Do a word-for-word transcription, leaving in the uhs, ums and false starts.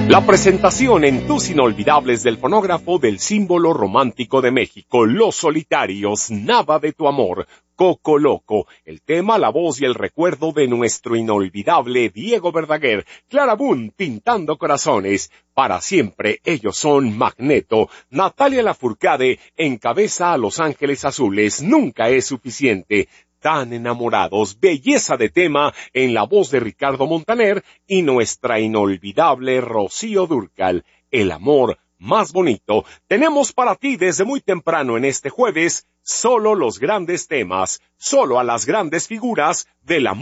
La presentación en Tus Inolvidables del fonógrafo del símbolo romántico de México, Los Solitarios, Nada de tu amor, Coco Loco, el tema, la voz y el recuerdo de nuestro inolvidable Diego Verdaguer, Clara Boone, Pintando Corazones, para siempre ellos son Magneto, Natalia Lafourcade, encabeza a Los Ángeles Azules, Nunca es suficiente, Tan enamorados, belleza de tema en la voz de Ricardo Montaner y nuestra inolvidable Rocío Dúrcal, el amor más bonito. Tenemos para ti desde muy temprano en este jueves solo los grandes temas, solo a las grandes figuras de la